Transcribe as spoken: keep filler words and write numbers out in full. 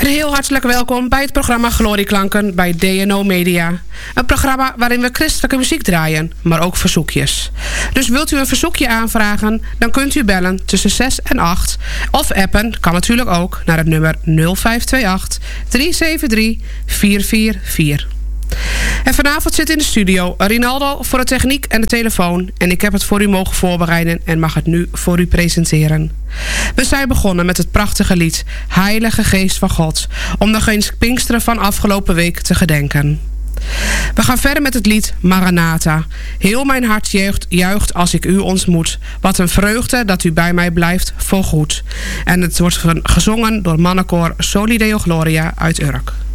Een heel hartelijk welkom bij het programma Glorieklanken bij D N O Media. Een programma waarin we christelijke muziek draaien, maar ook verzoekjes. Dus wilt u een verzoekje aanvragen, dan kunt u bellen tussen zes en acht. Of appen, kan natuurlijk ook, naar het nummer nul vijf twee acht, drie zeven drie, vier vier vier. En vanavond zit in de studio Rinaldo voor de techniek en de telefoon. En ik heb het voor u mogen voorbereiden en mag het nu voor u presenteren. We zijn begonnen met het prachtige lied Heilige Geest van God, om nog eens Pinksteren van afgelopen week te gedenken. We gaan verder met het lied Maranatha. Heel mijn hart juicht, juicht als ik u ontmoet. Wat een vreugde dat u bij mij blijft voorgoed. En het wordt gezongen door mannenkoor Soli Deo Gloria uit Urk.